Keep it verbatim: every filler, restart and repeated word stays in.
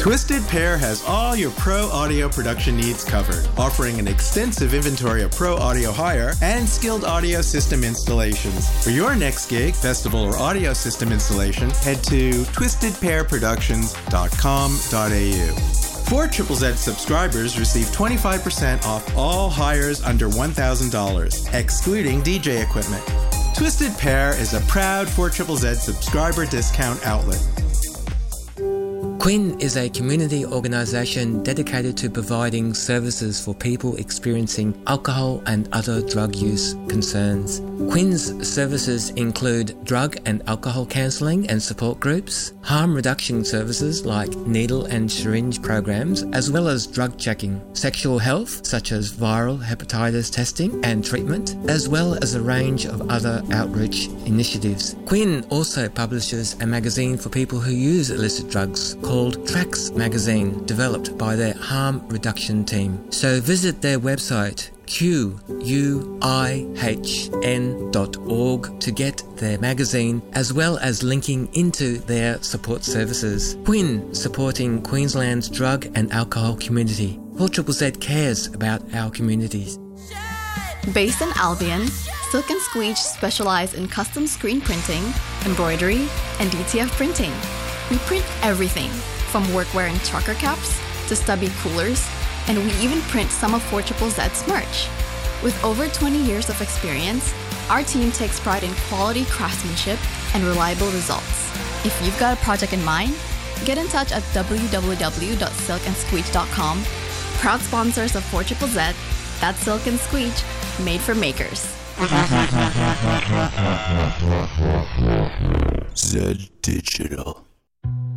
Twisted Pair has all your pro audio production needs covered, offering an extensive inventory of pro audio hire and skilled audio system installations. For your next gig, festival, or audio system installation, head to twisted pair productions dot com dot a u. four Z Z Z subscribers receive twenty-five percent off all hires under one thousand dollars, excluding D J equipment. Twisted Pair is a proud four Z Z Z subscriber discount outlet. Quinn is a community organisation dedicated to providing services for people experiencing alcohol and other drug use concerns. Quinn's services include drug and alcohol counselling and support groups, harm reduction services like needle and syringe programs, as well as drug checking, sexual health such as viral hepatitis testing and treatment, as well as a range of other outreach initiatives. Quinn also publishes a magazine for people who use illicit drugs called Tracks Magazine, developed by their harm reduction team. So visit their website Q U I H N dot org to get their magazine, as well as linking into their support services. Quinn, supporting Queensland's drug and alcohol community. four Z Z Z cares about our communities. Based in Albion, Silk and Squeege specialize in custom screen printing, embroidery, and D T F printing. We print everything, from work-wearing trucker caps to stubby coolers, and we even print some of four Z Z Z's merch. With over twenty years of experience, our team takes pride in quality craftsmanship and reliable results. If you've got a project in mind, get in touch at w w w dot silk and squeege dot com. Proud sponsors of four Z Z Z, that's Silk and Squeege, made for makers. Z Digital.